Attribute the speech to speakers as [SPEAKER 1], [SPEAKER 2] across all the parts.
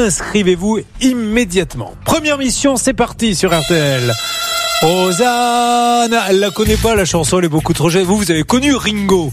[SPEAKER 1] inscrivez-vous immédiatement. Première mission, c'est parti sur RTL. Rosanna, elle la connaît pas la chanson, elle est beaucoup trop jeune. Vous avez connu Ringo,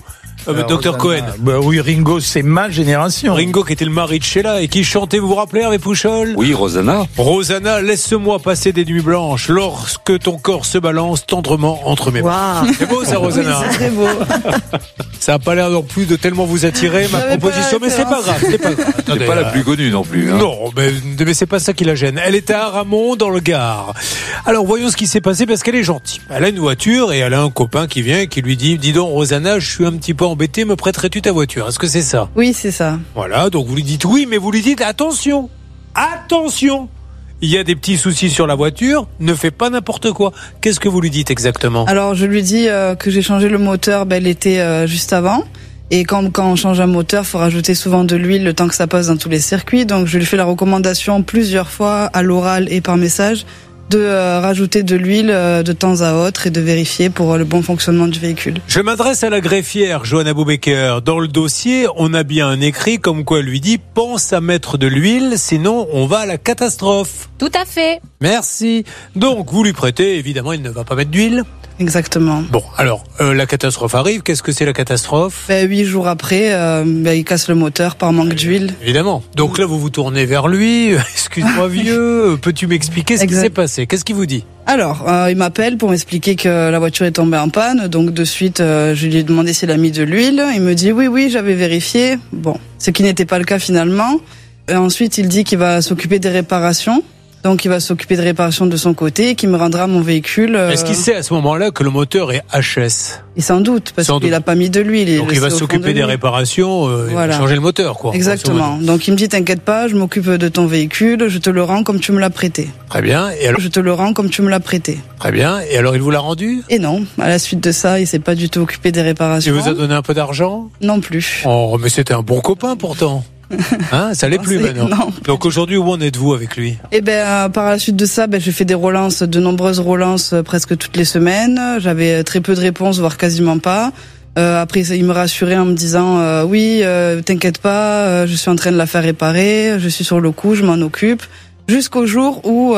[SPEAKER 1] Dr Cohen.
[SPEAKER 2] Oui, Ringo, c'est ma génération.
[SPEAKER 1] Ringo qui était le mari de Sheila et qui chantait, vous vous rappelez, Hervé Pouchol?
[SPEAKER 3] Oui, Rosanna.
[SPEAKER 1] Rosanna, laisse-moi passer des nuits blanches lorsque ton corps se balance tendrement entre mes bras. C'est beau ça, Rosanna.
[SPEAKER 4] Oui, c'est très beau.
[SPEAKER 1] Ça a pas l'air non plus de tellement vous attirer, ma proposition, mais c'est pas grave, c'est pas grave.
[SPEAKER 3] C'est pas la plus connue non plus. Hein.
[SPEAKER 1] Non, mais c'est pas ça qui la gêne. Elle est à Aramon, dans le Gard. Alors, voyons ce qui s'est passé, parce qu'elle est gentille. Elle a une voiture et elle a un copain qui vient et qui lui dit, dis donc, Rosanna, je suis un petit peu embêté, me prêterais-tu ta voiture? Est-ce que c'est ça?
[SPEAKER 4] Oui, c'est ça.
[SPEAKER 1] Voilà, donc vous lui dites oui, mais vous lui dites attention, attention. Il y a des petits soucis sur la voiture, ne fais pas n'importe quoi. Qu'est-ce que vous lui dites exactement?
[SPEAKER 4] Alors, je lui dis que j'ai changé le moteur l'été juste avant. Et quand on change un moteur, il faut rajouter souvent de l'huile le temps que ça passe dans tous les circuits. Donc, je lui fais la recommandation plusieurs fois à l'oral et par message de rajouter de l'huile de temps à autre et de vérifier pour le bon fonctionnement du véhicule.
[SPEAKER 1] Je m'adresse à la greffière, Johanna Boubaker. Dans le dossier, on a bien un écrit comme quoi elle lui dit « Pense à mettre de l'huile, sinon on va à la catastrophe ».
[SPEAKER 5] Tout à fait.
[SPEAKER 1] Merci. Donc, vous lui prêtez, évidemment, il ne va pas mettre d'huile.
[SPEAKER 4] Exactement.
[SPEAKER 1] Bon, alors, la catastrophe arrive. Qu'est-ce que c'est la catastrophe?
[SPEAKER 4] 8 jours après, il casse le moteur par manque d'huile.
[SPEAKER 1] Évidemment. Donc là, vous vous tournez vers lui. Excuse-moi, vieux. Peux-tu m'expliquer ce qui s'est passé? Qu'est-ce qu'il vous dit?
[SPEAKER 4] Alors, il m'appelle pour m'expliquer que la voiture est tombée en panne. Donc, de suite, je lui ai demandé s'il a mis de l'huile. Il me dit oui, j'avais vérifié. Bon, ce qui n'était pas le cas finalement. Et ensuite, il dit qu'il va s'occuper des réparations. Donc, il va s'occuper de réparation de son côté et qu'il me rendra mon véhicule.
[SPEAKER 1] Est-ce qu'il sait à ce moment-là que le moteur est HS?
[SPEAKER 4] Et sans doute, parce qu'il n'a pas mis de l'huile.
[SPEAKER 1] Donc, il va s'occuper des réparations, voilà. Changer le moteur, quoi.
[SPEAKER 4] Exactement. Donc, il me dit, t'inquiète pas, je m'occupe de ton véhicule, je te le rends comme tu me l'as prêté.
[SPEAKER 1] Très bien. Et alors?
[SPEAKER 4] Je te le rends comme tu me l'as prêté.
[SPEAKER 1] Très bien. Et alors, il vous l'a rendu?
[SPEAKER 4] Et non. À la suite de ça, il s'est pas du tout occupé des réparations.
[SPEAKER 1] Il vous a donné un peu d'argent?
[SPEAKER 4] Non plus.
[SPEAKER 1] Oh, mais c'était un bon copain, pourtant. Hein, ça l'est plus maintenant.
[SPEAKER 4] Non.
[SPEAKER 1] Donc aujourd'hui, où en êtes-vous avec lui?
[SPEAKER 4] Par la suite de ça, j'ai fait des relances, de nombreuses relances presque toutes les semaines. J'avais très peu de réponses, voire quasiment pas. Après, il me rassurait en me disant oui, t'inquiète pas, je suis en train de la faire réparer, je suis sur le coup, je m'en occupe. Jusqu'au jour où,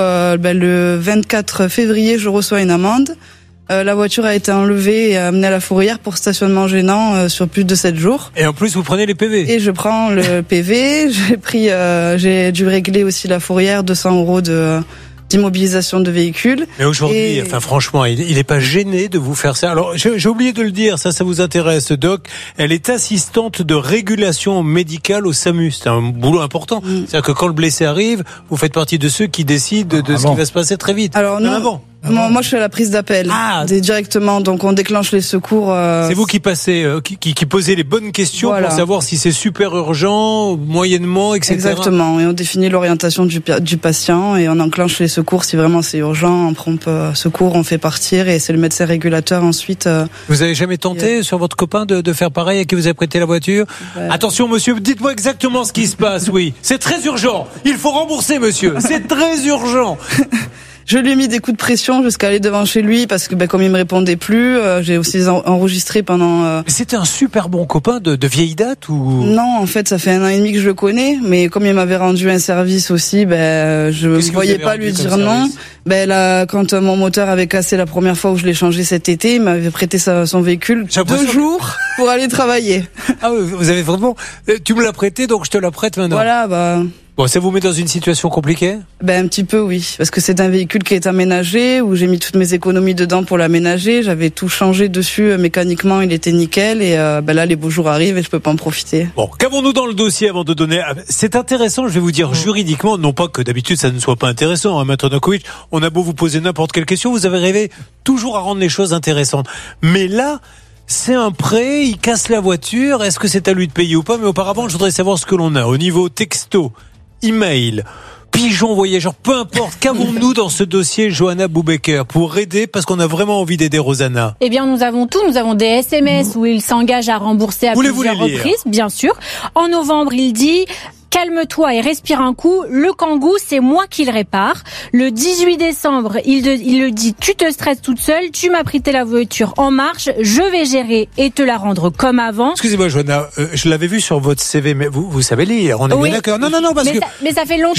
[SPEAKER 4] le 24 février, je reçois une amende. La voiture a été enlevée et amenée à la fourrière pour stationnement gênant sur plus de 7 jours.
[SPEAKER 1] Et en plus, vous prenez les PV? Et
[SPEAKER 4] je prends le PV. J'ai dû régler aussi la fourrière 200 € d'immobilisation de véhicule.
[SPEAKER 1] Mais aujourd'hui, franchement, il n'est pas gêné de vous faire ça. Alors, j'ai oublié de le dire, ça vous intéresse, Doc. Elle est assistante de régulation médicale au SAMU. C'est un boulot important. C'est-à-dire que quand le blessé arrive, vous faites partie de ceux qui décident de ce qui va se passer très vite.
[SPEAKER 4] Alors non. Moi, je fais la prise d'appel directement, donc on déclenche les secours.
[SPEAKER 1] C'est vous qui passez, qui posez les bonnes questions pour savoir si c'est super urgent, moyennement, etc.
[SPEAKER 4] Exactement, et on définit l'orientation du patient et on enclenche les secours si vraiment c'est urgent. En prompt secours, on fait partir et c'est le médecin régulateur ensuite.
[SPEAKER 1] Vous avez jamais tenté sur votre copain de faire pareil à qui vous avez prêté la voiture? Attention, monsieur, dites-moi exactement ce qui se passe. Oui, c'est très urgent. Il faut rembourser, monsieur. C'est très urgent.
[SPEAKER 4] Je lui ai mis des coups de pression jusqu'à aller devant chez lui parce que comme il me répondait plus, j'ai aussi enregistré pendant.
[SPEAKER 1] C'était un super bon copain de vieille date ou?
[SPEAKER 4] Non, en fait, ça fait 1 an et demi que je le connais, mais comme il m'avait rendu un service aussi, je ne voyais pas lui dire non. Quand mon moteur avait cassé la première fois où je l'ai changé cet été, il m'avait prêté son véhicule 2 jours pour aller travailler.
[SPEAKER 1] Ah oui, vous avez vraiment. Tu me l'as prêté, donc je te la prête maintenant.
[SPEAKER 4] Voilà,
[SPEAKER 1] Bon, ça vous met dans une situation compliquée?
[SPEAKER 4] Un petit peu, oui. Parce que c'est un véhicule qui est aménagé, où j'ai mis toutes mes économies dedans pour l'aménager. J'avais tout changé dessus, mécaniquement, il était nickel. Et là, les beaux jours arrivent et je peux pas en profiter.
[SPEAKER 1] Bon, qu'avons-nous dans le dossier avant de donner... C'est intéressant, je vais vous dire, juridiquement, non pas que d'habitude ça ne soit pas intéressant, Maître Novakovic. On a beau vous poser n'importe quelle question, vous avez rêvé toujours à rendre les choses intéressantes. Mais là... c'est un prêt, il casse la voiture, est-ce que c'est à lui de payer ou pas? Mais auparavant, je voudrais savoir ce que l'on a au niveau texto, email, pigeon voyageur, peu importe. Qu'avons-nous dans ce dossier, Johanna Boubaker, pour aider, parce qu'on a vraiment envie d'aider Rosanna?
[SPEAKER 5] Eh bien, nous avons tout. Nous avons des SMS où il s'engage à rembourser à plusieurs reprises, bien sûr. En novembre, il dit... calme-toi et respire un coup, le Kangoo, c'est moi qui le répare. Le 18 décembre, il le dit, tu te stresses toute seule, tu m'as prêté la voiture en marche, je vais gérer et te la rendre comme avant.
[SPEAKER 1] Excusez-moi, Johanna, je l'avais vu sur votre CV, mais vous savez lire, on est bien d'accord. Non, parce que...
[SPEAKER 5] Mais ça fait longtemps.